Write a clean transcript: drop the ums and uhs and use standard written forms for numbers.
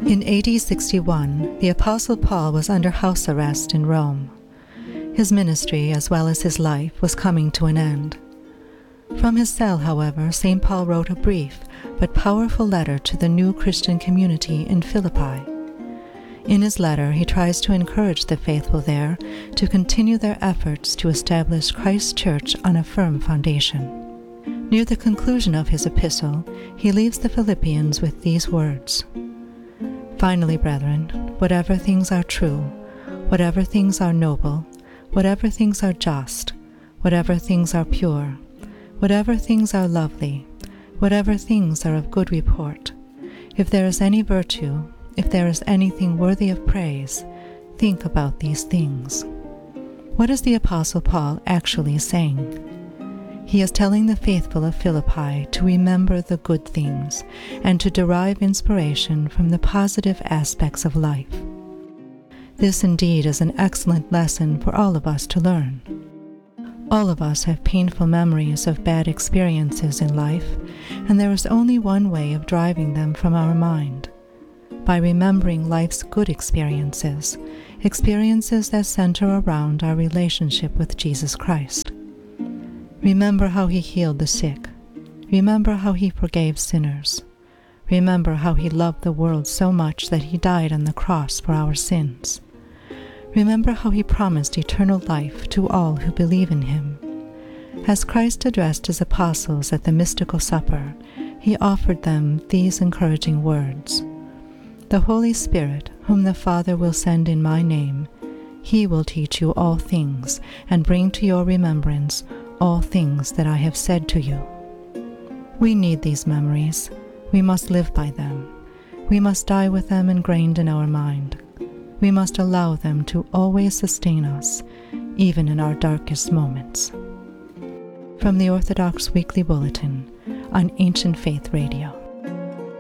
In AD 61, the Apostle Paul was under house arrest in Rome. His ministry, as well as his life, was coming to an end. From his cell, however, St. Paul wrote a brief but powerful letter to the new Christian community in Philippi. In his letter, he tries to encourage the faithful there to continue their efforts to establish Christ's church on a firm foundation. Near the conclusion of his epistle, he leaves the Philippians with these words: "Finally, brethren, whatever things are true, whatever things are noble, whatever things are just, whatever things are pure, whatever things are lovely, whatever things are of good report, if there is any virtue, if there is anything worthy of praise, think about these things." What is the Apostle Paul actually saying? He is telling the faithful of Philippi to remember the good things and to derive inspiration from the positive aspects of life. This indeed is an excellent lesson for all of us to learn. All of us have painful memories of bad experiences in life, and there is only one way of driving them from our mind: by remembering life's good experiences, experiences that center around our relationship with Jesus Christ. Remember how he healed the sick. Remember how he forgave sinners. Remember how he loved the world so much that he died on the cross for our sins. Remember how he promised eternal life to all who believe in him. As Christ addressed his apostles at the mystical supper, he offered them these encouraging words: "The Holy Spirit, whom the Father will send in my name, he will teach you all things and bring to your remembrance all things that I have said to you." We need these memories. We must live by them. We must die with them ingrained in our mind. We must allow them to always sustain us, even in our darkest moments. From the Orthodox Weekly Bulletin on Ancient Faith Radio.